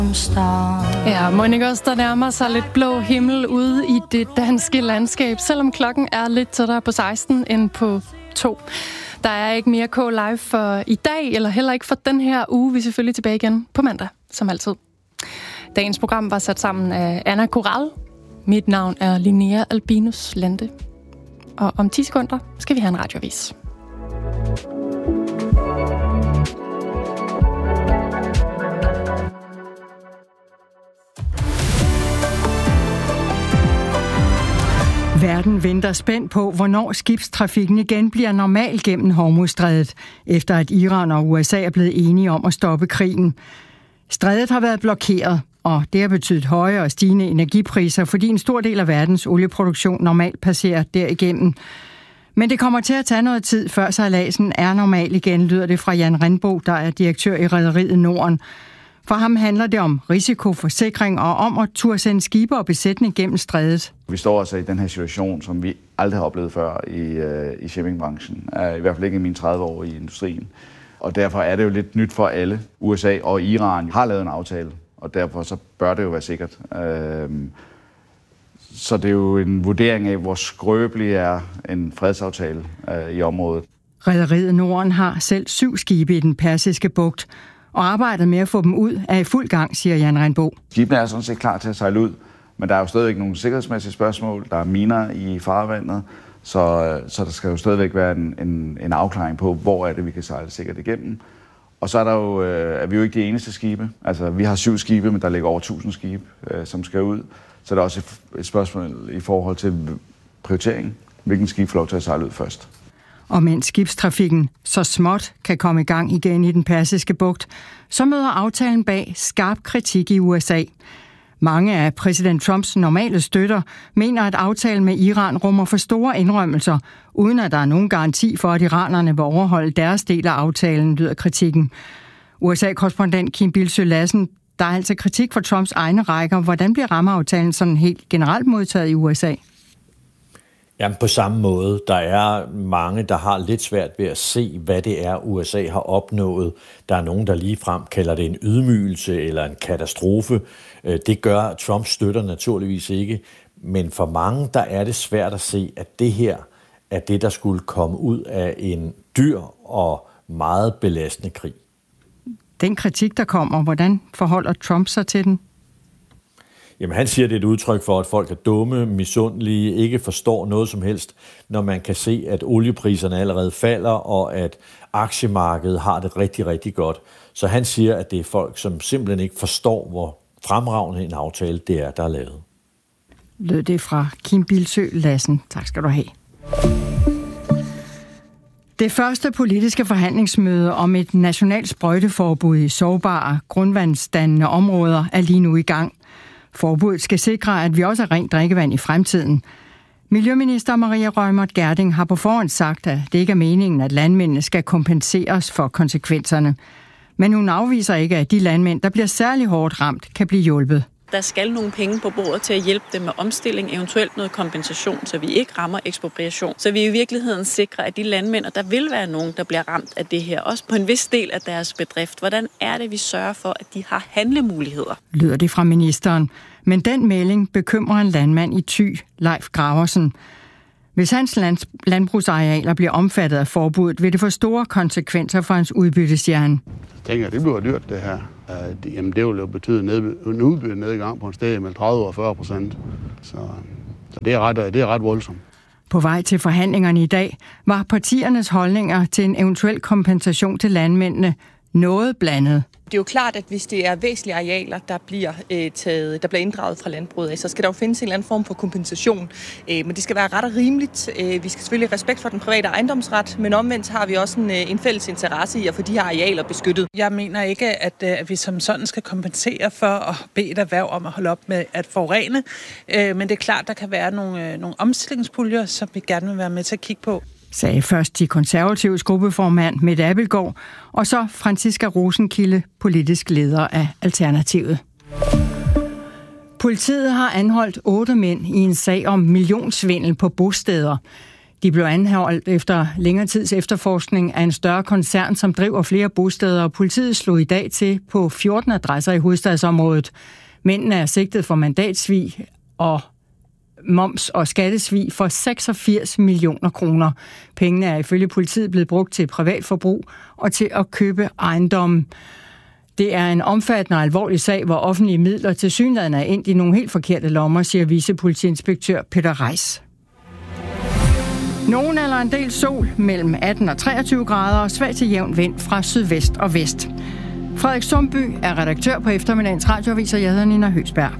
Ja, må ikke også, der nærmer sig lidt blå himmel ude i det danske landskab, selvom klokken er lidt tættere på 16 end på 2. Der er ikke mere K-Live for i dag, eller heller ikke for den her uge. Vi er selvfølgelig tilbage igen på mandag, som altid. Dagens program var sat sammen af Anna Koral. Mit navn er Linnea Albinus Lande. Og om 10 sekunder skal vi have en radioavis. Verden venter spændt på, hvornår skibstrafikken igen bliver normal gennem Hormuzstrædet, efter at Iran og USA er blevet enige om at stoppe krigen. Strædet har været blokeret, og det har betydet høje og stigende energipriser, fordi en stor del af verdens olieproduktion normalt passerer derigennem. Men det kommer til at tage noget tid, før sejladsen er normal igen, lyder det fra Jan Rindbo, der er direktør i rederiet Norden. For ham handler det om risikoforsikring og om at turde sende skibe og besætning gennem strædet. Vi står altså i den her situation, som vi aldrig har oplevet før i shippingbranchen. I hvert fald ikke i mine 30 år i industrien. Og derfor er det jo lidt nyt for alle. USA og Iran har lavet en aftale, og derfor så bør det jo være sikkert. Så det er jo en vurdering af, hvor skrøbelig er en fredsaftale i området. Rederiet Norden har selv 7 skibe i den Persiske Bugt, og arbejdet med at få dem ud er i fuld gang, siger Jan Rindbo. Skibene er sådan set klar til at sejle ud, men der er jo stadigvæk nogle sikkerhedsmæssige spørgsmål. Der er miner i farvandet, så der skal jo stadigvæk være en afklaring på, hvor er det, vi kan sejle sikkert igennem. Og så er vi jo ikke de eneste skibe. Altså, vi har 7 skibe, men der ligger over 1000 skibe, som skal ud. Så der er også et spørgsmål i forhold til prioritering. Hvilken skib får lov til at sejle ud først? Og mens skibstrafikken så småt kan komme i gang igen i den Persiske Bugt, så møder aftalen bag skarp kritik i USA. Mange af præsident Trumps normale støtter mener, at aftalen med Iran rummer for store indrømmelser, uden at der er nogen garanti for, at iranerne vil overholde deres del af aftalen, lyder kritikken. USA-korrespondent Kim Bildsøe Lassen, der er altså kritik for Trumps egne rækker. Hvordan bliver rammeaftalen sådan helt generelt modtaget i USA? Jamen på samme måde. Der er mange, der har lidt svært ved at se, hvad det er, USA har opnået. Der er nogen, der ligefrem kalder det en ydmygelse eller en katastrofe. Det gør Trumps støtter naturligvis ikke. Men for mange, der er det svært at se, at det her er det, der skulle komme ud af en dyr og meget belastende krig. Den kritik, der kommer, hvordan forholder Trump sig til den? Jamen han siger, det er et udtryk for, at folk er dumme, misundelige, ikke forstår noget som helst, når man kan se, at oliepriserne allerede falder, og at aktiemarkedet har det rigtig, rigtig godt. Så han siger, at det er folk, som simpelthen ikke forstår, hvor fremragende en aftale det er, der er lavet. Lød det fra Kim Bildsøe Lassen. Tak skal du have. Det første politiske forhandlingsmøde om et nationalt sprøjteforbud i sårbare grundvandsdannende områder er lige nu i gang. Forbuddet skal sikre, at vi også har rent drikkevand i fremtiden. Miljøminister Maria Reumert Gjerding har på forhånd sagt, at det ikke er meningen, at landmændene skal kompenseres for konsekvenserne. Men hun afviser ikke, at de landmænd, der bliver særlig hårdt ramt, kan blive hjulpet. Der skal nogle penge på bordet til at hjælpe dem med omstilling, eventuelt noget kompensation, så vi ikke rammer ekspropriation. Så vi i virkeligheden sikrer, at de landmænd, og der vil være nogen, der bliver ramt af det her, også på en vis del af deres bedrift. Hvordan er det, vi sørger for, at de har handlemuligheder? Lyder det fra ministeren. Men den melding bekymrer en landmand i Thy, Leif Graversen. Hvis hans landbrugsarealer bliver omfattet af forbuddet, vil det få store konsekvenser for hans udbyttestjerne. Jeg tænker, det bliver dyrt, det her. Jamen, det vil jo betyde en udbyttenedgang på en sted med 30-40%. Så det er ret voldsomt. På vej til forhandlingerne i dag var partiernes holdninger til en eventuel kompensation til landmændene noget blandet. Det er jo klart, at hvis det er væsentlige arealer, der bliver inddraget fra landbruget, så skal der jo findes en eller anden form for kompensation. Men det skal være ret og rimeligt. Vi skal selvfølgelig have respekt for den private ejendomsret, men omvendt har vi også en fælles interesse i at få de her arealer beskyttet. Jeg mener ikke, at vi som sådan skal kompensere for at bede et erhverv om at holde op med at forurene. Men det er klart, der kan være nogle omstillingspuljer, som vi gerne vil være med til at kigge på. Sagde først de konservatives gruppeformand Mette Abildgaard, og så Franciska Rosenkilde, politisk leder af Alternativet. Politiet har anholdt 8 mænd i en sag om millionsvindel på bosteder. De blev anholdt efter længere tids efterforskning af en større koncern, som driver flere bosteder, og politiet slog i dag til på 14 adresser i hovedstadsområdet. Mændene er sigtet for mandatsvig og moms- og skattesvig for 86 millioner kroner. Pengene er ifølge politiet blevet brugt til privatforbrug og til at købe ejendomme. Det er en omfattende og alvorlig sag, hvor offentlige midler tilsyneladende er endt i nogle helt forkerte lommer, siger vicepolitiinspektør Peter Reis. Nogen eller en del sol mellem 18 og 23 grader og svag til jævn vind fra sydvest og vest. Frederik Sumby er redaktør på eftermiddagens radioavis, og jeg hedder Nina Høgsberg.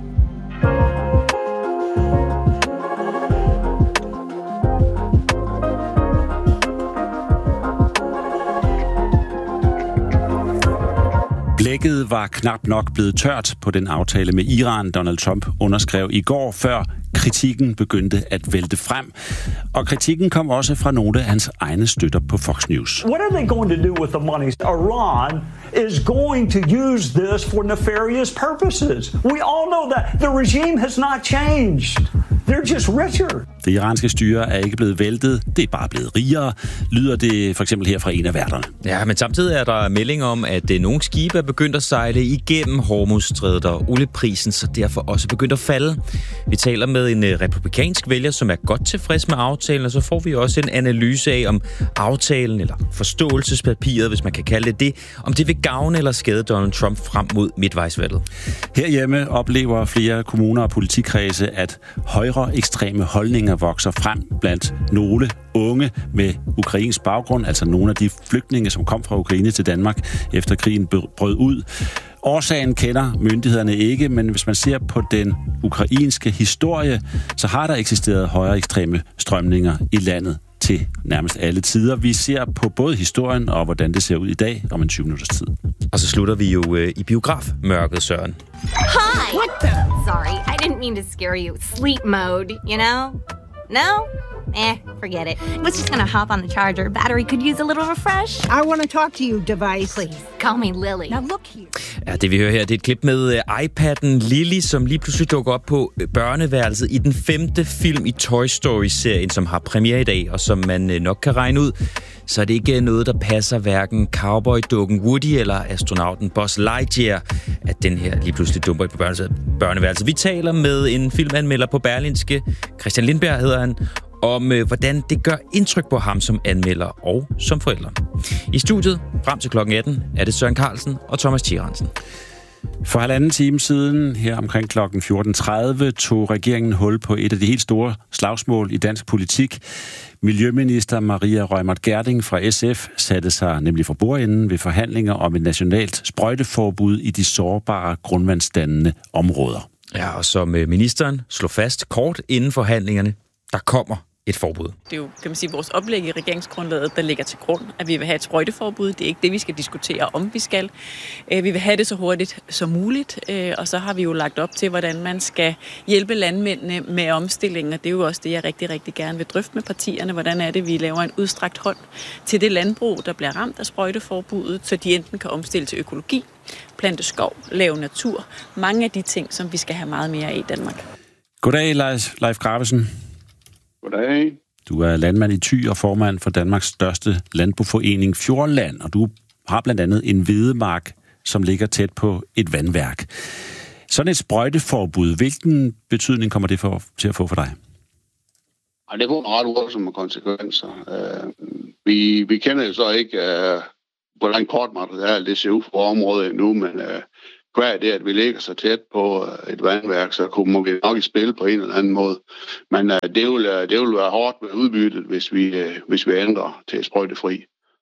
Blækket var knap nok blevet tørt på den aftale med Iran, Donald Trump underskrev i går, før kritikken begyndte at vælte frem. Og kritikken kom også fra nogle af hans egne støtter på Fox News. What are they going to do with the money? Iran is going to use this for nefarious purposes. We all know that. The regime has not changed. They're just richer. Det iranske styre er ikke blevet væltet, det er bare blevet rigere, lyder det for eksempel her fra en af værterne. Ja, men samtidig er der melding om, at nogle skibe er begyndt at sejle igennem Hormuzstrædet, og olieprisen så derfor også begyndt at falde. Vi taler med en republikansk vælger, som er godt tilfreds med aftalen, og så får vi også en analyse af, om aftalen, eller forståelsespapiret, hvis man kan kalde det, om det vil gavne eller skade Donald Trump frem mod midtvejsvalget. Herhjemme oplever flere kommuner og politikredse, at højre ekstreme holdninger vokser frem blandt nogle unge med ukrainsk baggrund, altså nogle af de flygtninge, som kom fra Ukraine til Danmark efter krigen brød ud. Årsagen kender myndighederne ikke, men hvis man ser på den ukrainske historie, så har der eksisteret højere ekstreme strømninger i landet til nærmest alle tider. Vi ser på både historien og hvordan det ser ud i dag om en 20 minutters tid. Og så slutter vi jo i biografmørket, Søren. Hi! What the? Sorry, I didn't mean to scare you. Sleep mode, you know? No? Forget it. Was just gonna hop on the charger. Battery could use a little refresh. I want to talk to you, device. Please, call me Lily. Now look here. Ja, det vi hører her, det er et klip med iPad'en Lily, som lige pludselig dukker op på børneværelset i den 5. film i Toy Story-serien, som har premiere i dag, og som man nok kan regne ud, så er det ikke noget, der passer hverken cowboy-dukken Woody eller astronauten Buzz Lightyear, at den her lige pludselig dumper på børneværelset. Vi taler med en filmanmelder på Berlingske, Christian Lindberg hedder han, om hvordan det gør indtryk på ham som anmelder og som forælder. I studiet frem til klokken 18 er det Søren Carlsen og Thomas Thierensen. For 1,5 time siden, her omkring klokken 14.30, tog regeringen hul på et af de helt store slagsmål i dansk politik. Miljøminister Maria Reumert Gjerding fra SF satte sig nemlig for bordenden ved forhandlinger om et nationalt sprøjteforbud i de sårbare grundvandsdannende områder. Ja, og som ministeren slog fast kort inden forhandlingerne, der kommer et forbud. Det er jo, kan man sige, vores oplæg i regeringsgrundlaget, der ligger til grund, at vi vil have et sprøjteforbud. Det er ikke det, vi skal diskutere, om vi skal. Vi vil have det så hurtigt som muligt, og så har vi jo lagt op til, hvordan man skal hjælpe landmændene med omstillingen, og det er jo også det, jeg rigtig, rigtig gerne vil drøfte med partierne. Hvordan er det, vi laver en udstrakt hånd til det landbrug, der bliver ramt af sprøjteforbuddet, så de enten kan omstille til økologi, plante skov, lave natur. Mange af de ting, som vi skal have meget mere af i Danmark. Goddag, Leif Gravesen. Goddag. Du er landmand i Thy og formand for Danmarks største landboforening Fjordland, og du har blandt andet en hvedemark, som ligger tæt på et vandværk. Sådan et sprøjteforbud, hvilken betydning kommer det til at få for dig? Det får nogle ret voldsomme konsekvenser. Vi kender jo så ikke, hvordan kortmaterialet det ser ud for området endnu, men hver det, at vi ligger så tæt på et vandværk, så kommer vi nok i spil på en eller anden måde. Men det vil være hårdt med udbyttet, hvis vi ændrer til sprøjtefri.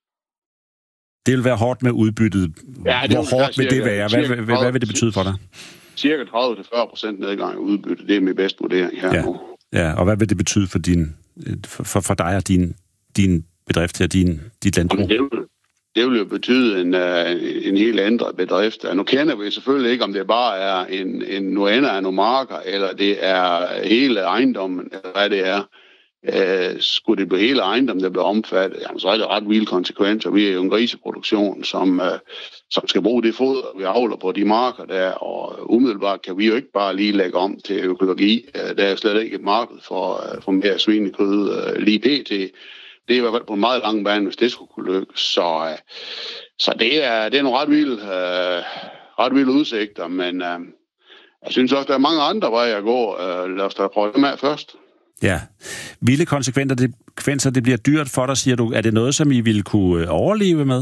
Det vil være hårdt med udbyttet. Ja, hvor hårdt vil det være? Hvad vil det betyde for dig? Cirka 30-40% nedgang i udbyttet. Det er min bedste vurdering her nu. Ja, og hvad vil det betyde for dig og din bedrift og dit landbrug? Det vil jo betyde en helt ændret bedrift. Nu kender vi selvfølgelig ikke, om det bare er nu ender af nogle marker, eller det er hele ejendommen, eller hvad det er. Skulle det blive hele ejendommen, der bliver omfattet, jamen, så er det ret vilde konsekvenser. Vi er jo en griseproduktion, som skal bruge det foder, vi avler på de marker der, og umiddelbart kan vi jo ikke bare lige lægge om til økologi. Der er jo slet ikke et marked for mere svinekød lige pt. Det er i hvert fald på en meget lang bane, hvis det skulle kunne lykkes. Så det er nogle ret vilde udsigter, men jeg synes også, der er mange andre veje at gå. Lad os da prøve dem af først. Ja. Vilde konsekvenser, det bliver dyrt for dig, siger du. Er det noget, som I ville kunne overleve med?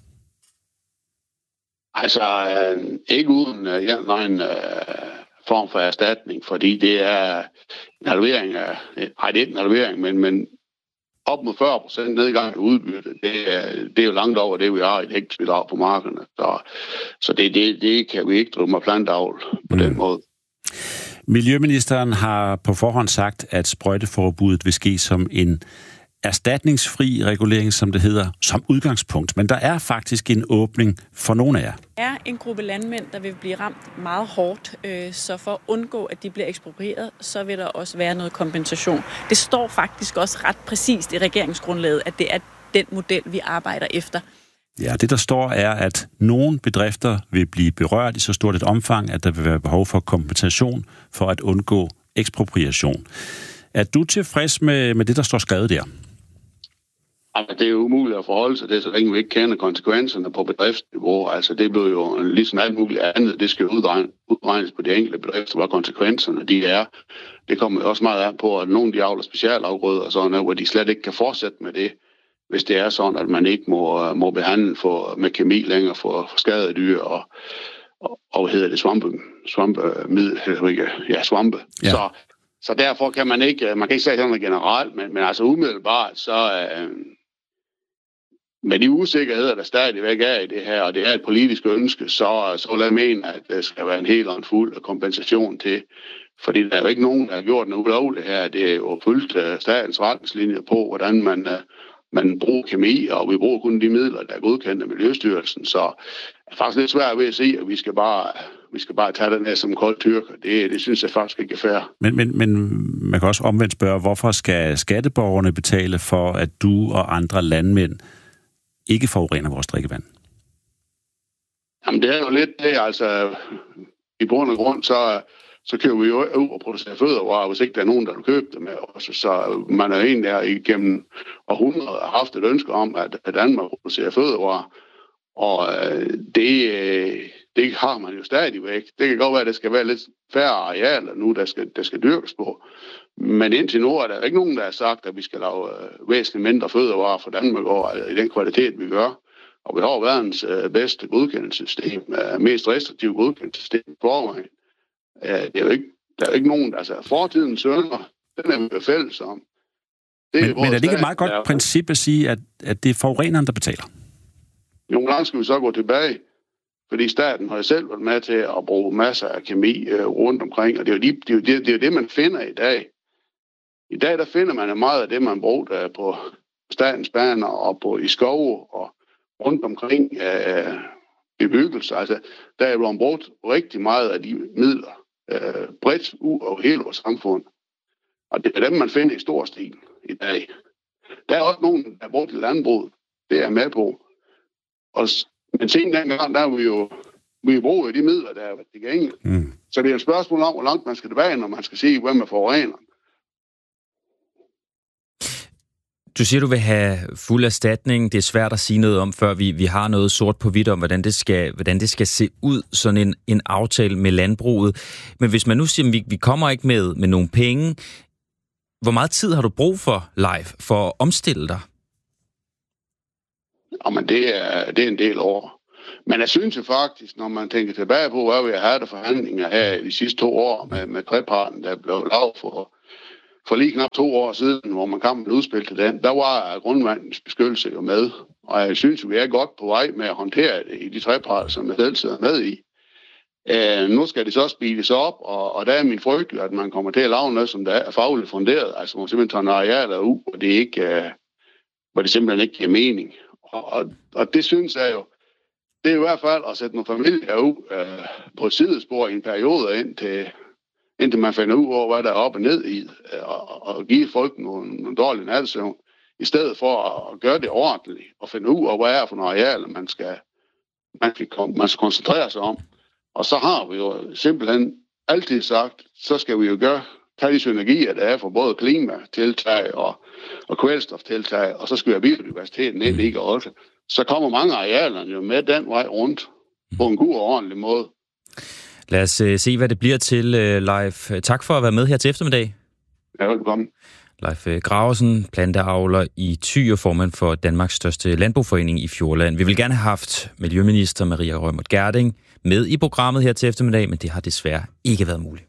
Altså, ikke uden en form for erstatning, fordi det er en halvering af... Nej, det er ikke en halvering, men op mod 40% nedgang i udbytte, det er jo langt over det, vi har i et hektarbidrag på markerne. Så det kan vi ikke drive med plantavl på den måde. Miljøministeren har på forhånd sagt, at sprøjteforbuddet vil ske som en erstatningsfri regulering, som det hedder, som udgangspunkt. Men der er faktisk en åbning for nogle af jer. Der er en gruppe landmænd, der vil blive ramt meget hårdt, så for at undgå, at de bliver eksproprieret, så vil der også være noget kompensation. Det står faktisk også ret præcist i regeringsgrundlaget, at det er den model, vi arbejder efter. Ja, det der står er, at nogle bedrifter vil blive berørt i så stort et omfang, at der vil være behov for kompensation for at undgå ekspropriation. Er du tilfreds med det, der står skrevet der? Altså, det er jo umuligt at forholde sig til, så længe vi ikke kender konsekvenserne på bedriftsniveau. Altså, det bliver jo ligesom alt muligt andet. Det skal udregnes på de enkelte bedrifter, hvad konsekvenserne de er. Det kommer også meget an på, at nogle af de avler specialafgrøder og sådan noget, hvor de slet ikke kan fortsætte med det, hvis det er sådan, at man ikke må behandle med kemi længere for skadede dyr og hvad hedder det, svampe. Ja. Så derfor kan man ikke sige sådan noget generelt, men altså umiddelbart, så med de usikkerheder, der stadigvæk er i det her, og det er et politisk ønske, så vil jeg mene, at der skal være en helt og en fuld kompensation til. Fordi der er jo ikke nogen, der har gjort noget ulovligt her. Det er jo fuldt statens retningslinjer på, hvordan man bruger kemi, og vi bruger kun de midler, der er godkendt af Miljøstyrelsen. Så det er faktisk lidt svært ved at se, at vi skal bare tage den her som kold tyrker. Det synes jeg faktisk ikke er fair. Men man kan også omvendt spørge, hvorfor skal skatteborgerne betale for, at du og andre landmænd ikke forurener vores drikkevand? Jamen, det er jo lidt det, altså i bund og grund, så køber vi jo ud og producerer fødevarer, hvis ikke der er nogen, der vil købe dem med os. Så man er egentlig der igennem århundreder haft et ønske om, at Danmark producerer fødevarer. Og det har man jo stadigvæk. Det kan godt være, at der skal være lidt færre arealer nu, der skal dyrkes på. Men indtil nu er der ikke nogen, der har sagt, at vi skal lave væsentligt mindre fødevarer for Danmark i den kvalitet, vi gør. Og vi har verdens bedste godkendelsessystem, mest restriktive godkendelsessystem i forvejen. Der er jo ikke nogen, altså fortidens sønder, den er vi jo fælles om. Men er det ikke et meget godt princip at sige, at det er forureneren, der betaler? Nogle gange skal vi så gå tilbage, fordi staten har jo selv været med til at bruge masser af kemi rundt omkring, og det er jo det, man finder i dag. I dag, der finder man meget af det, man brugte på statens baner og i skove og rundt omkring bebyggelser. Altså, der er blevet brugt rigtig meget af de midler bredt ud over hele vores samfund. Og det er dem, man finder i stor stil i dag. Der er også nogen, der er brugt i landbruget. Det er jeg med på. Men siden dengang, der er vi bruger de midler, der er tilgængelige. Så det er et spørgsmål om, hvor langt man skal tilbage, når man skal sige, hvem er forureneren. Du siger, du vil have fuld erstatning. Det er svært at sige noget om, før vi har noget sort på hvidt om, hvordan det skal se ud, sådan en aftale med landbruget. Men hvis man nu siger, at vi kommer ikke med nogle penge, hvor meget tid har du brug for, Leif, for at omstille dig? Jamen, det er en del år. Men jeg synes jo faktisk, når man tænker tilbage på, hvad vi har haft af forhandlinger her i de sidste 2 år med treparten, der blev lavet for lige knap 2 år siden, hvor man kom med et udspil til den, der var grundvandens beskyttelse jo med. Og jeg synes, vi er godt på vej med at håndtere det i de treparter, som jeg selv sidder med i. Nu skal det så speedes op, og der er min frygt, at man kommer til at lave noget, som der er fagligt funderet. Altså man simpelthen tager arealer ud, og det ikke, hvor det simpelthen ikke giver mening. Og det synes jeg jo, det er i hvert fald at sætte nogle familier ud på et sidespor i en periode indtil man finder ud af, hvad der er op og ned i, og give folk nogle dårlige natsøvn, i stedet for at gøre det ordentligt, og finde ud af, hvad er for nogle arealer, man skal koncentrere sig om. Og så har vi jo simpelthen altid sagt, så skal vi jo tage de synergier, der er for både klimatiltag og kvælstoftiltag, og så skal vi have biodiversiteten ind i også. Så kommer mange arealerne jo med den vej rundt på en god og ordentlig måde. Lad os se, hvad det bliver til, Leif. Tak for at være med her til eftermiddag. Ja, velkommen. Leif Graversen, planteavler i Thy og formand for Danmarks største landboforening i Fjordland. Vi vil gerne have haft miljøminister Maria Reumert Gjerding med i programmet her til eftermiddag, men det har desværre ikke været muligt.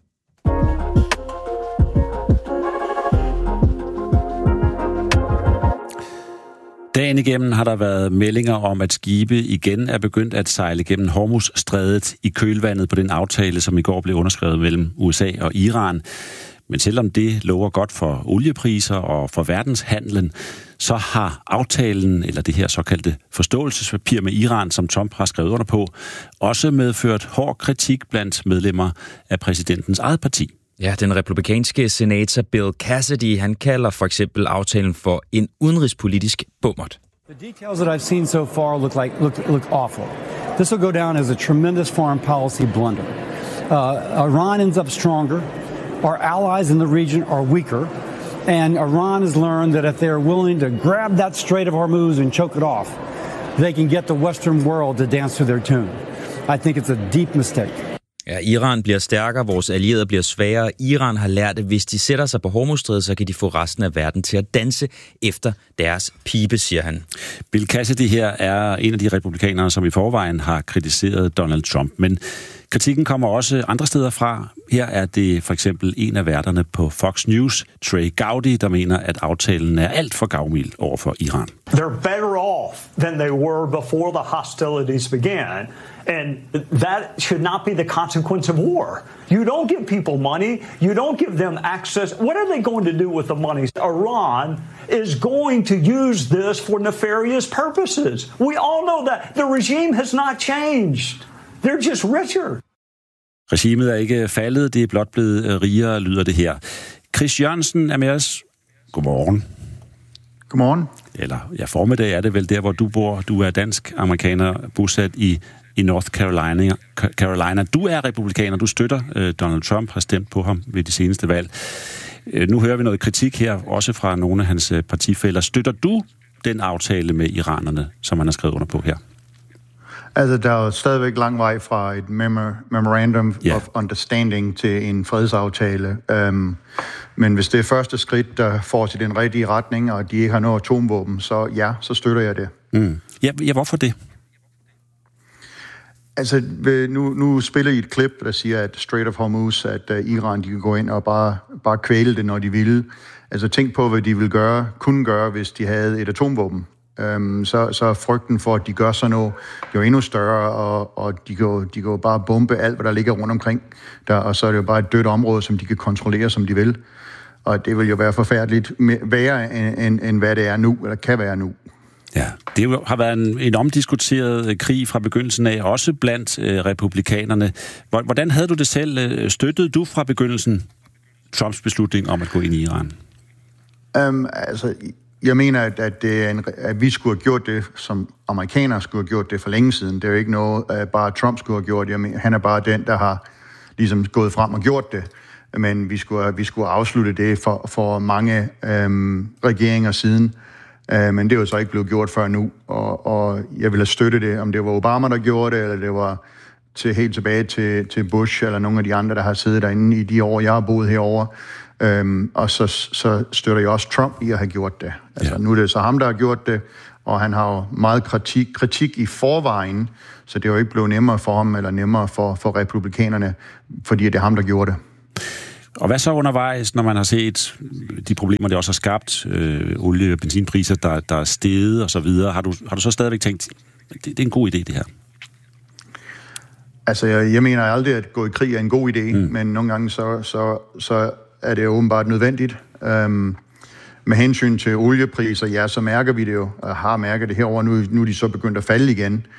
Dagen igennem har der været meldinger om, at skibe igen er begyndt at sejle gennem Hormuzstrædet i kølvandet på den aftale, som i går blev underskrevet mellem USA og Iran. Men selvom det lover godt for oliepriser og for verdenshandlen, så har aftalen, eller det her såkaldte forståelsespapir med Iran, som Trump har skrevet under på, også medført hård kritik blandt medlemmer af præsidentens eget parti. Ja, den republikanske senator Bill Cassidy, han kalder for eksempel aftalen for en udenrigspolitisk bummert. The details that I've seen so far look awful. This will go down as a tremendous foreign policy blunder. Iran ends up stronger. Our allies in the region are weaker. And Iran has learned that if they are willing to grab that Strait of Hormuz and choke it off, they can get the Western world to dance to their tune. I think it's a deep mistake. Ja, Iran bliver stærkere, vores allierede bliver svagere. Iran har lært, at hvis de sætter sig på Hormuzstrædet, så kan de få resten af verden til at danse efter deres pibe, siger han. Bill Cassidy her er en af de republikanere, som i forvejen har kritiseret Donald Trump. Men kritikken kommer også andre steder fra. Her er det for eksempel en af værterne på Fox News, Trey Gowdy, der mener, at aftalen er alt for gavmild over for Iran. They're better off than they were before the hostilities began. And that should not be the consequence of war. You don't give people money. You don't give them access. What are they going to do with the money? Iran is going to use this for nefarious purposes. We all know that. The regime has not changed. They're just richer. Regimet er ikke faldet, det er blot blevet rigere, lyder det her. Chris Jørgensen er med os. Godmorgen. Godmorgen. Eller ja, formiddag er det vel der, hvor du bor. Du er dansk-amerikaner, bosat i North Carolina. Du er republikaner, du støtter Donald Trump, har stemt på ham ved de seneste valg. Nu hører vi noget kritik her, også fra nogle af hans partifæller. Støtter du den aftale med iranerne, som han har skrevet under på her? Altså, der er jo stadigvæk lang vej fra et memorandum of understanding til en fredsaftale. Men hvis det er første skridt, der får til den rigtige retning, og de ikke har noget atomvåben, så støtter jeg det. Mm. Ja, hvorfor det? Altså, nu spiller I et klip, der siger, at Strait of Hormuz, at Iran, de kan gå ind og bare kvæle det, når de vil. Altså, tænk på, hvad de ville kunne gøre, hvis de havde et atomvåben. Så frygten for, at de gør sådan noget, jo endnu større, og de kan jo bare bombe alt, hvad der ligger rundt omkring der, og så er det jo bare et dødt område, som de kan kontrollere, som de vil. Og det vil jo være forfærdeligt værre, end hvad det er nu, eller kan være nu. Ja, det har været en omdiskuteret krig fra begyndelsen af, også blandt republikanerne. Hvordan havde du det selv? Støttede du fra begyndelsen Trumps beslutning om at gå ind i Iran? Altså, jeg mener, at vi skulle have gjort det, som amerikanere skulle have gjort det for længe siden. Det er jo ikke noget, bare Trump skulle have gjort. Han er bare den, der har ligesom gået frem og gjort det. Men vi skulle afslutte det for mange regeringer siden. Men det er jo så ikke blevet gjort før nu, og jeg ville have støttet det, om det var Obama, der gjorde det, eller det var helt tilbage til Bush, eller nogle af de andre, der har siddet derinde i de år, jeg har boet herovre. Og så støtter jeg også Trump i at have gjort det. Altså, nu er det så ham, der har gjort det, og han har jo meget kritik i forvejen, så det er jo ikke blevet nemmere for ham, eller nemmere for republikanerne, fordi det er ham, der gjorde det. Og hvad så undervejs, når man har set de problemer, det også har skabt, olie- og benzinpriser, der er steget og så videre, har du så stadigvæk tænkt, det er en god idé, det her? Altså, jeg mener aldrig, at gå i krig er en god idé, men nogle gange så er det jo åbenbart nødvendigt. Med hensyn til oliepriser, så mærker vi det jo, og har mærket det herovre, nu er de så begyndt at falde igen.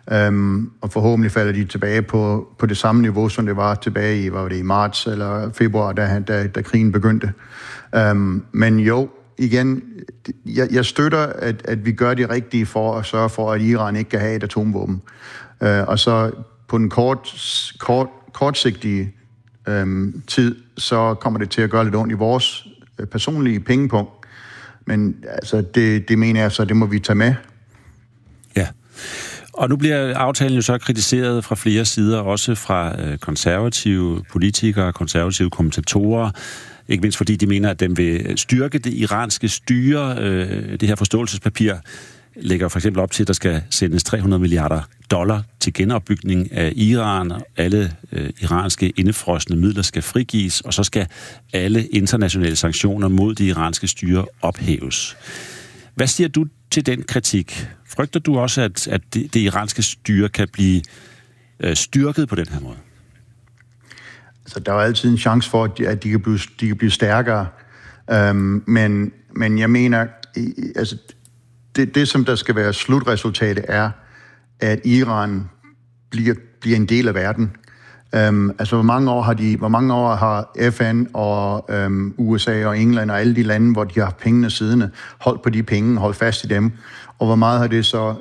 Og forhåbentlig falder de tilbage på det samme niveau, som det var tilbage i marts eller februar, da krigen begyndte. Men jo, igen, jeg støtter, at vi gør det rigtige for at sørge for, at Iran ikke kan have et atomvåben. Og så på den kortsigtige tid, så kommer det til at gøre lidt ondt i vores personlige pengepunkt. Men altså, det mener jeg, så det må vi tage med. Ja. Og nu bliver aftalen jo så kritiseret fra flere sider, også fra konservative politikere, konservative kommentatorer, ikke mindst fordi de mener, at den vil styrke det iranske styre. Det her forståelsespapir lægger for eksempel op til, at der skal sendes $300 milliarder til genopbygning af Iran. Alle iranske indefrosne midler skal frigives, og så skal alle internationale sanktioner mod det iranske styre ophæves. Hvad siger du til den kritik? Frygter du også, at det iranske styre kan blive styrket på den her måde? Altså, der er altid en chance for, at de kan blive stærkere. Men jeg mener, altså, det som der skal være slutresultatet er, at Iran bliver en del af verden. Altså, hvor mange år har FN og USA og England og alle de lande, hvor de har pengene siddende, holdt på de penge, holdt fast i dem, og hvor meget har det så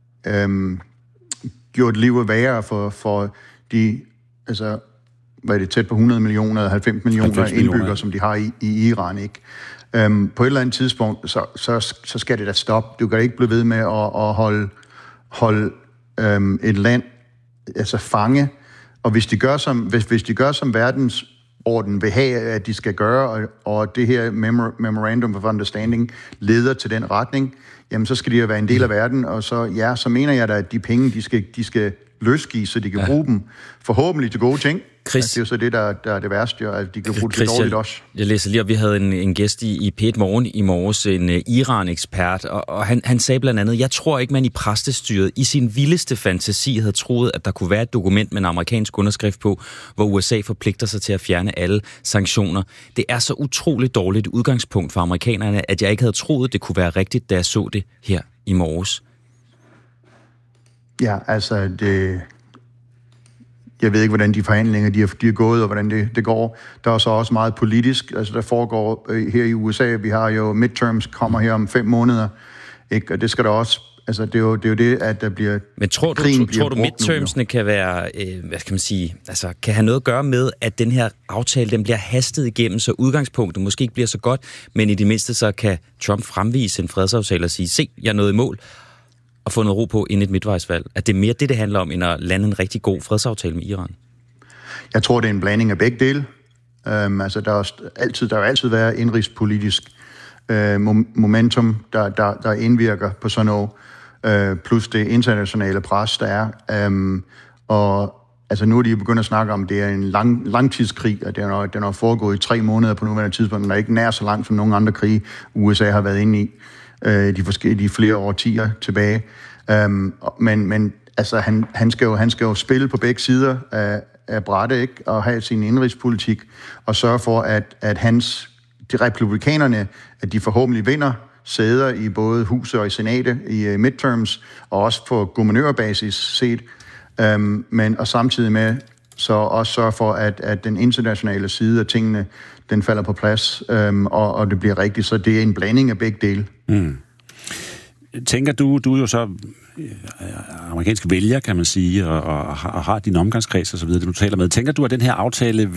gjort livet værre for de, altså, hvad er det, tæt på 100 millioner, 90 millioner indbyggere, som de har i Iran, ikke? På et eller andet tidspunkt, så skal det da stoppe. Du kan ikke blive ved med at holde et land altså fange. Og hvis de gør som verdensorden vil have, at de skal gøre, og det her Memorandum of Understanding leder til den retning, jamen så skal de jo være en del af verden, og så mener jeg da, at de penge, de skal løsgives, så de kan bruge dem forhåbentlig til gode ting. Altså, det er jo så det, der er det værste, at de kan bruge det dårligt også. Jeg læser lige, at vi havde en gæst i P1 Morgen i morges, en Iran-ekspert, og han sagde blandt andet, jeg tror ikke, man i præstestyret i sin vildeste fantasi havde troet, at der kunne være et dokument med en amerikansk underskrift på, hvor USA forpligter sig til at fjerne alle sanktioner. Det er så utroligt dårligt udgangspunkt for amerikanerne, at jeg ikke havde troet, det kunne være rigtigt, da jeg så det her i morges. Ja, altså jeg ved ikke, hvordan de forhandlinger de er gået, og hvordan det går. Der er så også meget politisk. Altså, der foregår her i USA. Vi har jo midterms, kommer her om 5 måneder. Ikke? Og det skal der også... Altså, det er jo det, at der bliver... Men tror du midtermsene kan være... hvad skal man sige? Altså, kan have noget at gøre med, at den her aftale, den bliver hastet igennem, så udgangspunktet måske ikke bliver så godt, men i det mindste så kan Trump fremvise en fredsaftale og sige, se, jeg er nået i mål, og få noget ro på inden et midtvejsvalg? At det er mere det handler om, end at lande en rigtig god fredsaftale med Iran? Jeg tror, det er en blanding af begge dele. Altså, der har altid været indrigspolitisk momentum, der indvirker på sådan noget, plus det internationale pres, der er. Og altså, nu er de begyndt at snakke om, at det er en langtidskrig, og den har foregået i 3 måneder på nuværende tidspunkt, men der er ikke nær så langt som nogen andre krige, USA har været inde i. De flere årtier tilbage. Men altså, han skal jo spille på begge sider af brættet, ikke? Og have sin indrigspolitik, og sørge for, at de republikanerne, at de forhåbentlig vinder sæder i både huset og i senatet i midterms, og også på guvernørbasis set, og samtidig med så også sørge for, at den internationale side af tingene, den falder på plads, og det bliver rigtigt. Så det er en blanding af begge dele. Mm. Tænker du er jo så amerikansk vælger, kan man sige, og har din omgangskreds og så videre, det du taler med. Tænker du, at den her aftale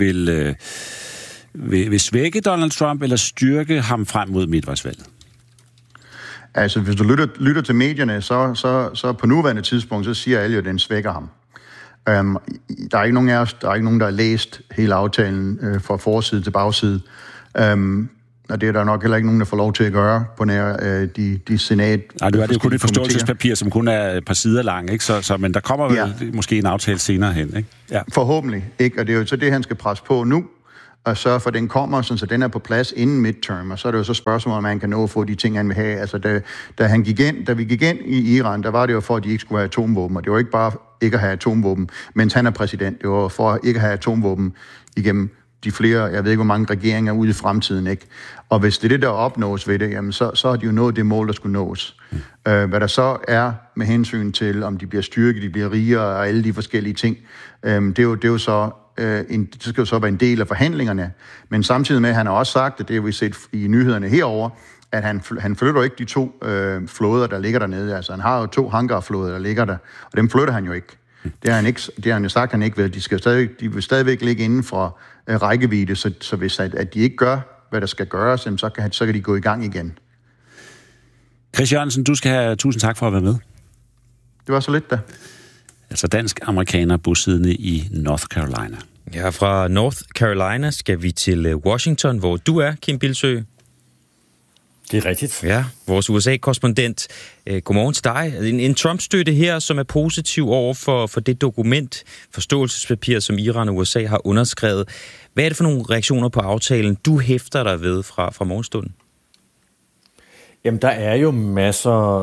vil svække Donald Trump, eller styrke ham frem mod midtvejsvalget? Altså, hvis du lytter til medierne, så på nuværende tidspunkt, så siger alle jo, at den svækker ham. Der er ikke nogen af os, der har læst hele aftalen fra forside til bagside. Og det er der nok heller ikke nogen, der får lov til at gøre på nær de senat. Nej, det er jo kun et forståelsespapir, som kun er et par sider lang, ikke? Men der kommer vel måske en aftale senere hen, ikke? Ja. Forhåbentlig, ikke? Og det er jo så det, han skal presse på nu, og sørge for, at den kommer, så den er på plads inden midterm. Og så er det jo så spørgsmål, om man kan nå at få de ting, han vil have. Altså, da vi gik ind i Iran, der var det jo for, at de ikke skulle have atomvåben. Og det var ikke bare ikke at have atomvåben, mens han er præsident. Det var for ikke at have atomvåben igennem de flere, jeg ved ikke, hvor mange regeringer ude i fremtiden, ikke? Og hvis det er det, der opnås ved det, jamen så har de jo nået det mål, der skulle nås. Hvad der så er med hensyn til, om de bliver styrket, de bliver rigere og alle de forskellige ting, det skal jo så være en del af forhandlingerne. Men samtidig med, han har også sagt, at det har vi set i nyhederne herover, at han flytter ikke de 2 flåder, der ligger dernede. Altså, han har jo 2 hangarflåder, der ligger der, og dem flytter han jo ikke. Det har han jo sagt, han ikke vil. De vil stadigvæk ligge inden for rækkevidde, så hvis at de ikke gør, hvad der skal gøres, så kan de gå i gang igen. Chris Jørgensen, du skal have tusind tak for at være med. Det var så lidt da. Altså dansk-amerikaner bosiddende i North Carolina. Ja, fra North Carolina skal vi til Washington, hvor du er, Kim Bildsøe. Det er rigtigt. Ja, vores USA-korrespondent. Godmorgen til dig. En Trump-støtte her, som er positiv over for det dokument, forståelsespapir, som Iran og USA har underskrevet. Hvad er det for nogle reaktioner på aftalen, du hæfter dig ved fra morgenstunden? Jamen, der er jo masser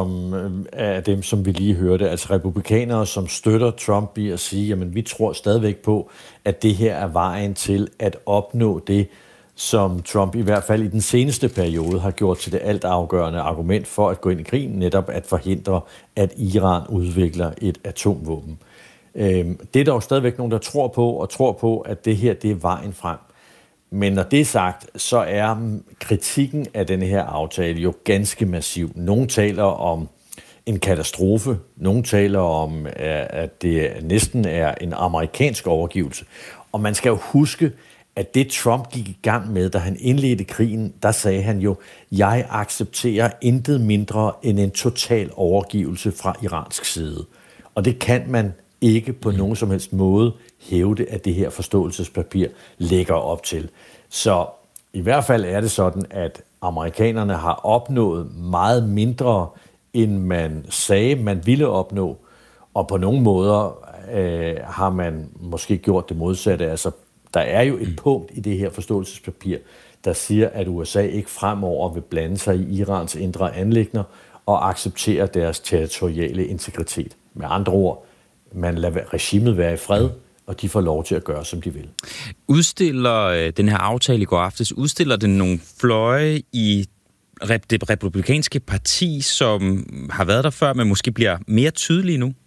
af dem, som vi lige hørte, altså republikanere, som støtter Trump i at sige, jamen vi tror stadigvæk på, at det her er vejen til at opnå det, som Trump i hvert fald i den seneste periode har gjort til det altafgørende argument for at gå ind i krigen, netop at forhindre, at Iran udvikler et atomvåben. Det er der jo stadigvæk nogen, der tror på, at det her det er vejen frem. Men når det er sagt, så er kritikken af denne her aftale jo ganske massiv. Nogle taler om en katastrofe. Nogle taler om, at det næsten er en amerikansk overgivelse. Og man skal jo huske, at det Trump gik i gang med, da han indledte krigen, der sagde han jo, jeg accepterer intet mindre end en total overgivelse fra iransk side. Og det kan man ikke på nogen som helst måde hævde, at det her forståelsespapir lægger op til. Så i hvert fald er det sådan, at amerikanerne har opnået meget mindre, end man sagde, man ville opnå. Og på nogle måder har man måske gjort det modsatte. Altså, der er jo et punkt i det her forståelsespapir, der siger, at USA ikke fremover vil blande sig i Irans indre anliggender og acceptere deres territoriale integritet. Med andre ord, man lader regimet være i fred, og de får lov til at gøre, som de vil. Udstiller den her aftale i går aftes, udstiller den nogle fløje i det republikanske parti, som har været der før, men måske bliver mere tydelige nu?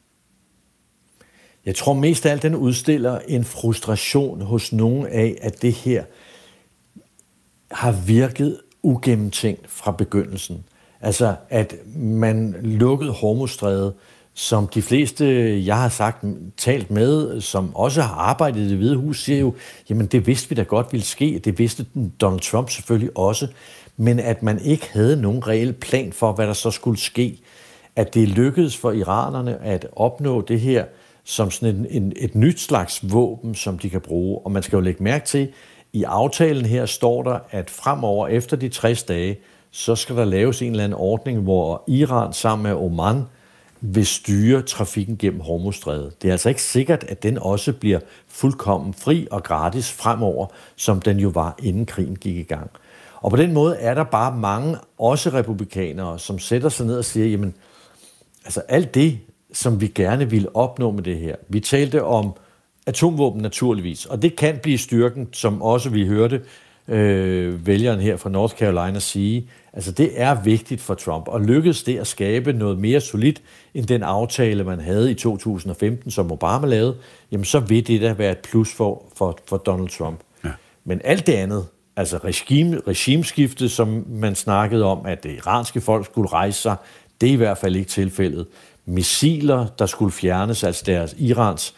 Jeg tror mest af alt, den udstiller en frustration hos nogen af, at det her har virket ugennemtænkt fra begyndelsen. Altså, at man lukkede Hormuzstrædet, som de fleste, jeg har talt med, som også har arbejdet i Det Hvide Hus, siger jo, jamen det vidste vi da godt ville ske, det vidste Donald Trump selvfølgelig også, men at man ikke havde nogen reel plan for, hvad der så skulle ske. At det lykkedes for iranerne at opnå det her som sådan et nyt slags våben, som de kan bruge. Og man skal jo lægge mærke til, i aftalen her står der, at fremover efter de 60 dage, så skal der laves en eller anden ordning, hvor Iran sammen med Oman vil styre trafikken gennem Hormuzstrædet. Det er altså ikke sikkert, at den også bliver fuldkommen fri og gratis fremover, som den jo var, inden krigen gik i gang. Og på den måde er der bare mange, også republikanere, som sætter sig ned og siger, jamen, altså alt det, som vi gerne ville opnå med det her. Vi talte om atomvåben naturligvis, og det kan blive styrken, som også vi hørte vælgeren her fra North Carolina sige. Altså det er vigtigt for Trump, og lykkedes det at skabe noget mere solidt end den aftale, man havde i 2015, som Obama lavede, jamen så vil det da være et plus for Donald Trump. Ja. Men alt det andet, altså regimeskiftet, som man snakkede om, at det iranske folk skulle rejse sig, det er i hvert fald ikke tilfældet. Missiler, der skulle fjernes, altså deres Irans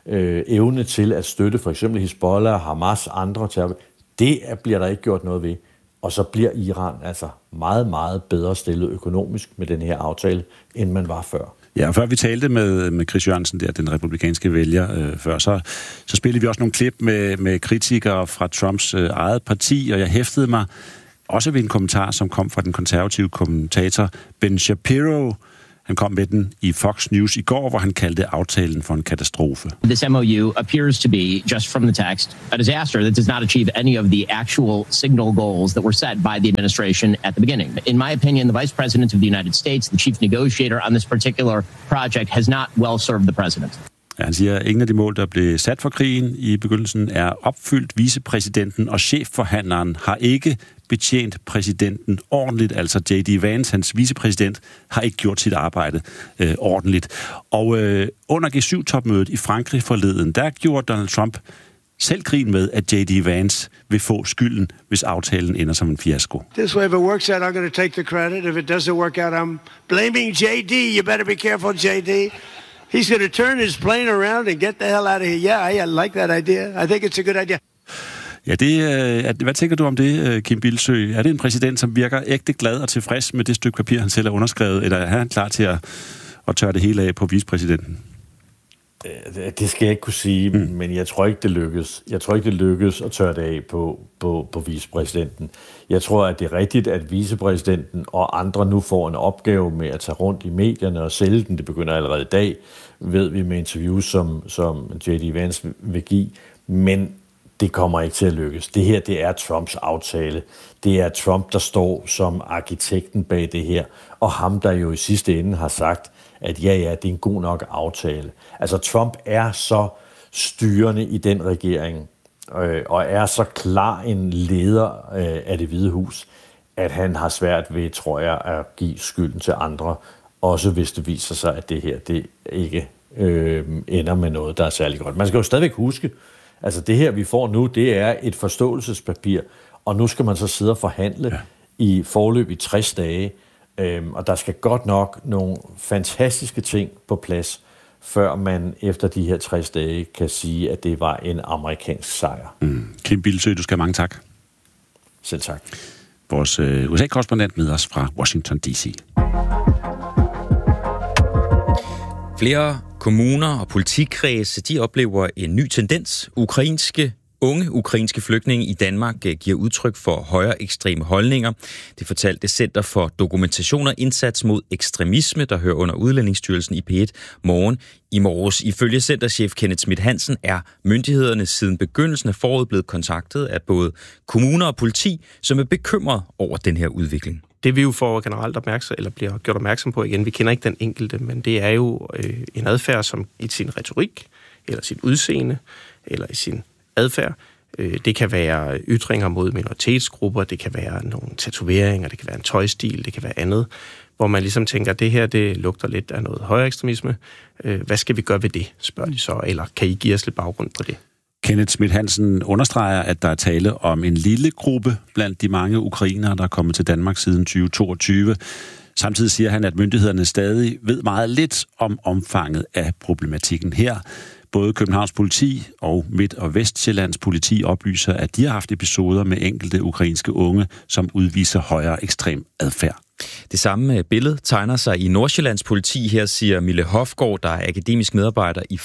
evne til at støtte for eksempel Hezbollah, Hamas, andre terror, det bliver der ikke gjort noget ved. Og så bliver Iran altså meget, meget bedre stillet økonomisk med den her aftale, end man var før. Ja, og før vi talte med Chris Jørgensen, der, den republikanske vælger, før, så spillede vi også nogle klip med kritikere fra Trumps eget parti, og jeg hæftede mig også ved en kommentar, som kom fra den konservative kommentator Ben Shapiro. Han kom med den i Fox News i går, hvor han kaldte aftalen for en katastrofe. This MOU appears to be, just from the text, a disaster that does not achieve any of the actual signal goals that were set by the administration at the beginning. In my opinion, the Vice President of the United States, the chief negotiator on this particular project, has not well served the president. Ja, han siger, at ingen af de mål, der blev sat for krigen i begyndelsen, er opfyldt. Vicepræsidenten og chefforhandleren har ikke betjent præsidenten ordentligt. Altså J.D. Vance, hans vicepræsident, har ikke gjort sit arbejde ordentligt. Og under G7-topmødet i Frankrig forleden, der gjorde Donald Trump selv grin med, at J.D. Vance vil få skylden, hvis aftalen ender som en fiasko. This way, if it works out, I'm going to take the credit. If it doesn't work out, I'm blaming J.D. You better be careful, J.D. He's going to turn his plane around and get the hell out of here. Yeah, I like that idea. I think it's a good idea. Ja, hvad tænker du om det, Kim Bildsøe? Er det en præsident, som virker ægte glad og tilfreds med det stykke papir, han selv har underskrevet, eller er han klar til at tørre det hele af på vicepræsidenten? Det skal jeg ikke kunne sige, men jeg tror ikke, det lykkes. Jeg tror ikke, det lykkes at tørre det af på vicepræsidenten. Jeg tror, at det er rigtigt, at vicepræsidenten og andre nu får en opgave med at tage rundt i medierne og sælge den. Det begynder allerede i dag, ved vi med interviews, som J.D. Vance vil give. Men det kommer ikke til at lykkes. Det her, det er Trumps aftale. Det er Trump, der står som arkitekten bag det her, og ham, der jo i sidste ende har sagt, at ja, det er en god nok aftale. Altså, Trump er så styrende i den regering, og er så klar en leder af Det Hvide Hus, at han har svært ved, tror jeg, at give skylden til andre, også hvis det viser sig, at det her, det ikke ender med noget, der er særlig godt. Man skal jo stadigvæk huske, altså det her, vi får nu, det er et forståelsespapir, og nu skal man så sidde og forhandle i forløb i 60 dage, og der skal godt nok nogle fantastiske ting på plads, før man efter de her 60 dage kan sige, at det var en amerikansk sejr. Kim Bildsøe, du skal have mange tak. Selv tak. Vores USA-korrespondent med os fra Washington D.C. Flere kommuner og politikredse, de oplever en ny tendens. Unge ukrainske flygtninge i Danmark giver udtryk for højere ekstreme holdninger. Det fortalte Center for Dokumentation og Indsats mod Ekstremisme, der hører under Udlændingsstyrelsen i P1 morgen i morges. Ifølge centerchef Kenneth Schmidt Hansen er myndighederne siden begyndelsen af foråret blevet kontaktet af både kommuner og politi, som er bekymret over den her udvikling. Det vi jo får generelt bliver gjort opmærksom på igen, vi kender ikke den enkelte, men det er jo en adfærd, som i sin retorik, eller sit udseende, eller i sin adfærd. Det kan være ytringer mod minoritetsgrupper, det kan være nogle tatoveringer, det kan være en tøjstil, det kan være andet, hvor man ligesom tænker, at det her, det lugter lidt af noget højere ekstremisme. Hvad skal vi gøre ved det, spørger de så, eller kan I give os lidt baggrund på det? Kenneth Schmidt Hansen understreger, at der er tale om en lille gruppe blandt de mange ukrainere, der er kommet til Danmark siden 2022. Samtidig siger han, at myndighederne stadig ved meget lidt om omfanget af problematikken her. Både Københavns politi og Midt- og Vestsjællands politi oplyser, at de har haft episoder med enkelte ukrainske unge, som udviser højere ekstrem adfærd. Det samme billede tegner sig i Nordsjællands politi. Her siger Mille Hofgaard, der er akademisk medarbejder i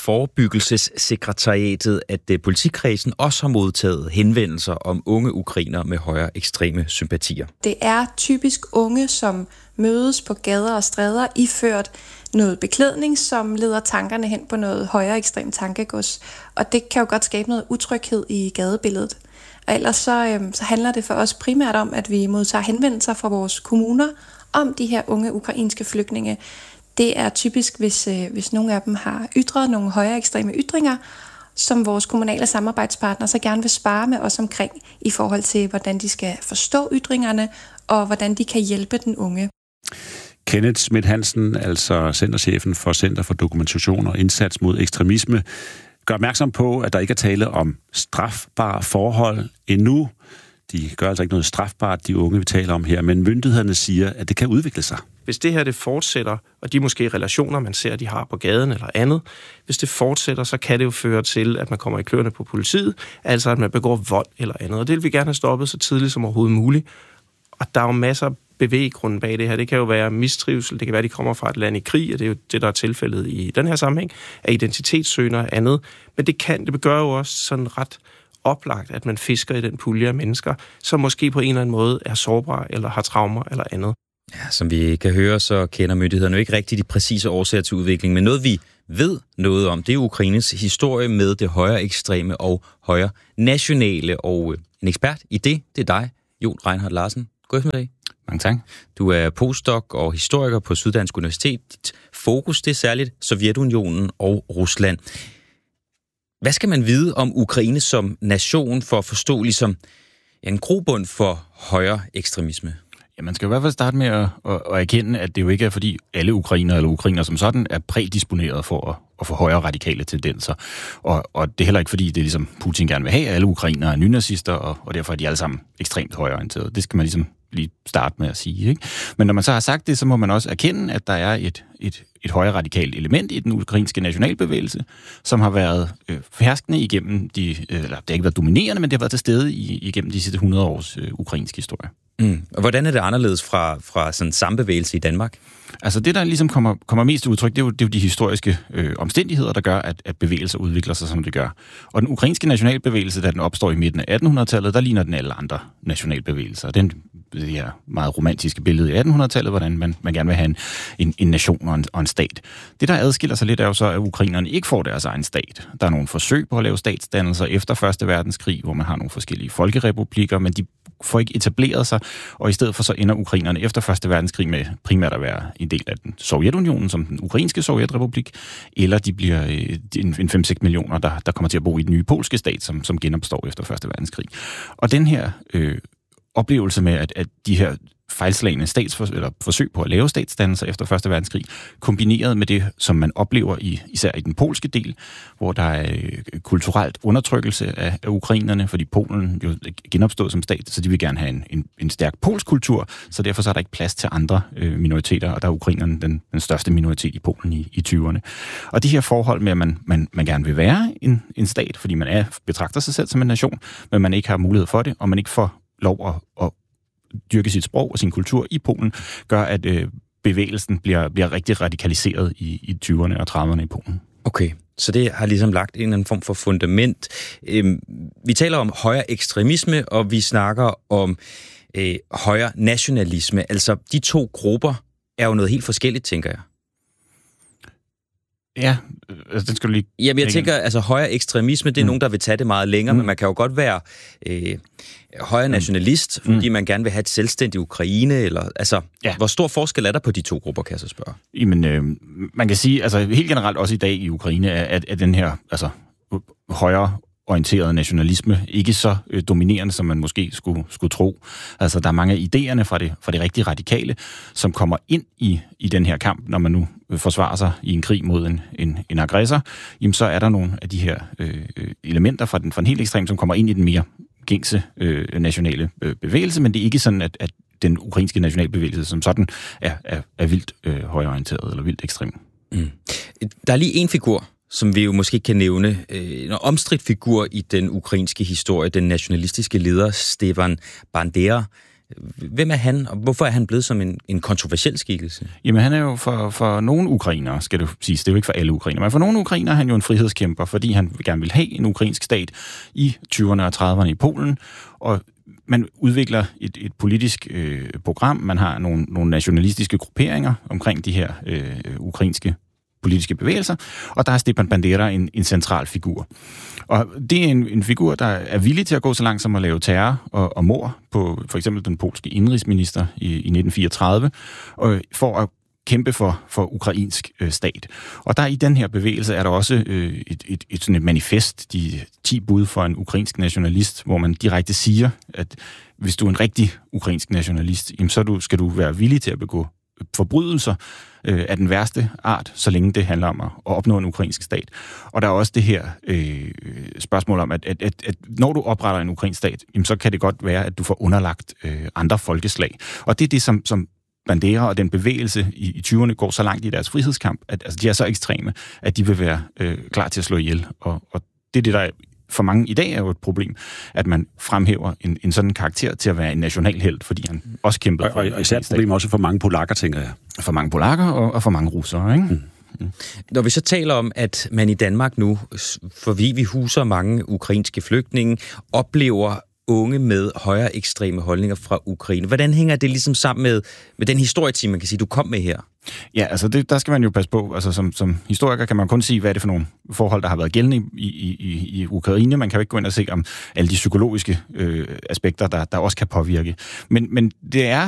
Forebyggelsessekretariatet, at politikredsen også har modtaget henvendelser om unge ukrainere med højere ekstreme sympatier. Det er typisk unge, som mødes på gader og stræder, iført noget beklædning, som leder tankerne hen på noget højere ekstremt tankegods. Og det kan jo godt skabe noget utryghed i gadebilledet. Og ellers så handler det for os primært om, at vi modtager henvendelser fra vores kommuner om de her unge ukrainske flygtninge. Det er typisk, hvis nogle af dem har ytret nogle højere ekstreme ytringer, som vores kommunale samarbejdspartnere så gerne vil spare med os omkring i forhold til, hvordan de skal forstå ytringerne og hvordan de kan hjælpe den unge. Kenneth Schmidt Hansen, altså centerchefen for Center for Dokumentation og Indsats mod Ekstremisme, gør opmærksom på, at der ikke er tale om strafbare forhold endnu. De gør altså ikke noget strafbart, de unge, vi taler om her, men myndighederne siger, at det kan udvikle sig. Hvis det her det fortsætter, og de måske relationer, man ser, de har på gaden eller andet, hvis det fortsætter, så kan det jo føre til, at man kommer i kløerne på politiet, altså at man begår vold eller andet. Og det vil vi gerne have stoppet så tidligt som overhovedet muligt. Og der er jo masser af bevæggrunden bag det her. Det kan jo være mistrivsel, det kan være, at de kommer fra et land i krig, og det er jo det, der er tilfældet i den her sammenhæng, af identitetssøgende og andet. Men det gør jo også sådan ret oplagt, at man fisker i den pulje af mennesker, som måske på en eller anden måde er sårbare, eller har traumer, eller andet. Ja, som vi kan høre, så kender myndighederne jo ikke rigtig de præcise årsager til udviklingen, men noget vi ved noget om, det er Ukraines historie med det højere ekstreme og højere nationale, og en ekspert i det er dig, Jon Reinhardt Larsen. God eftermiddag. Mange tak. Du er postdoc og historiker på Syddansk Universitet. Dit fokus, det er særligt Sovjetunionen og Rusland. Hvad skal man vide om Ukraine som nation for at forstå ligesom en grobund for højre ekstremisme? Ja, man skal i hvert fald starte med at erkende, at det jo ikke er, fordi alle ukrainere eller ukrainere som sådan er prædisponeret for at få højere radikale tendenser. Og det er heller ikke, fordi det er ligesom Putin gerne vil have, at alle ukrainere er nynazister, og derfor er de alle sammen ekstremt højreorienterede. Det skal man ligesom lige starte med at sige, ikke? Men når man så har sagt det, så må man også erkende, at der er et højre radikalt element i den ukrainske nationalbevægelse, som har været herskende igennem eller det har ikke været dominerende, men det har været til stede igennem de sidste 100 års ukrainsk historie. Og hvordan er det anderledes fra sådan en sambevægelse i Danmark? Altså det, der ligesom kommer mest til udtryk, det er jo de historiske omstændigheder, der gør, at bevægelser udvikler sig, som det gør. Og den ukrainske nationalbevægelse, da den opstår i midten af 1800-tallet, der ligner den alle andre nationalbevægelser. Det her meget romantiske billede i 1800-tallet, hvordan man gerne vil have en nation og en stat. Det, der adskiller sig lidt, er jo så, at ukrainerne ikke får deres egen stat. Der er nogle forsøg på at lave statsdannelser efter 1. verdenskrig, hvor man har nogle forskellige folkerepublikker, men de får ikke etableret sig, og i stedet for så ender ukrainerne efter 1. verdenskrig med primært at være en del af den Sovjetunionen, som den ukrainske sovjetrepublik, eller de bliver en 5-6 millioner, der kommer til at bo i den nye polske stat, som genopstår efter 1. verdenskrig. Og den her oplevelse med, at de her fejlslagne forsøg på at lave statsdannelser efter 1. verdenskrig, kombineret med det, som man oplever især i den polske del, hvor der er kulturelt undertrykkelse af ukrainerne, fordi Polen jo genopstod som stat, så de vil gerne have en stærk polsk kultur, så derfor så er der ikke plads til andre minoriteter, og der er ukrainerne den største minoritet i Polen i 20'erne. Og det her forhold med, at man gerne vil være en stat, fordi man betragter sig selv som en nation, men man ikke har mulighed for det, og man ikke får lov at dyrke sit sprog og sin kultur i Polen, gør, at bevægelsen bliver rigtig radikaliseret i 20'erne og 30'erne i Polen. Okay, så det har ligesom lagt en eller anden form for fundament. Vi taler om højre ekstremisme, og vi snakker om højre nationalisme. Altså, de to grupper er jo noget helt forskelligt, tænker jeg. Ja, altså den skal du lige... Jamen, jeg tænker, altså højre ekstremisme, det er nogen, der vil tage det meget længere, men man kan jo godt være højre nationalist, fordi man gerne vil have et selvstændigt Ukraine, eller altså, hvor stor forskel er der på de to grupper, kan jeg så spørge? Jamen, man kan sige, altså helt generelt også i dag i Ukraine, at den her, altså højre orienteret nationalisme ikke så dominerende, som man måske skulle tro. Altså, der er mange af idéerne fra det rigtig radikale, som kommer ind i den her kamp, når man nu forsvarer sig i en krig mod en aggressor. Jamen, så er der nogle af de her elementer fra den helt ekstrem, som kommer ind i den mere gængse nationale bevægelse, men det er ikke sådan, at den ukrainske nationalbevægelse som sådan er vildt højreorienteret eller vildt ekstrem. Der er lige en figur, som vi jo måske kan nævne, en omstridt figur i den ukrainske historie, den nationalistiske leder Stepan Bandera. Hvem er han, og hvorfor er han blevet som en kontroversiel skikkelse? Jamen, han er jo for nogle ukrainere, skal det siges. Det er jo ikke for alle ukrainere, men for nogle ukrainere er han jo en frihedskæmper, fordi han gerne vil have en ukrainsk stat i 20'erne og 30'erne i Polen, og man udvikler et politisk program. Man har nogle nationalistiske grupperinger omkring de her ukrainske politiske bevægelser, og der er Stepan Bandera en central figur. Og det er en figur, der er villig til at gå så langt som at lave terror og mord på for eksempel den polske indenrigsminister i 1934, for at kæmpe for ukrainsk stat. Og der i den her bevægelse er der også sådan et manifest, de 10 bud for en ukrainsk nationalist, hvor man direkte siger, at hvis du er en rigtig ukrainsk nationalist, så skal du være villig til at begå forbrydelser af den værste art, så længe det handler om at opnå en ukrainsk stat. Og der er også det her spørgsmål om, at når du opretter en ukrainsk stat, jamen, så kan det godt være, at du får underlagt andre folkeslag. Og det er det, som Bandera og den bevægelse i 20'erne går så langt i deres frihedskamp, at altså, de er så ekstreme, at de vil være klar til at slå ihjel. Og det er det, der for mange i dag er jo et problem, at man fremhæver en sådan karakter til at være en nationalhelt, fordi han også kæmpede for og især et problem også for mange polakker, tænker jeg. For mange polakker og for mange russere, ikke? Når vi så taler om, at man i Danmark nu, fordi vi huser mange ukrainske flygtninge, oplever unge med højere ekstreme holdninger fra Ukraine. Hvordan hænger det ligesom sammen med den historietime, man kan sige, du kom med her? Ja, altså der skal man jo passe på. Altså som historiker kan man kun sige, hvad er det for nogle forhold, der har været gældende i Ukraine. Man kan jo ikke gå ind og se om alle de psykologiske aspekter, der også kan påvirke. Men det er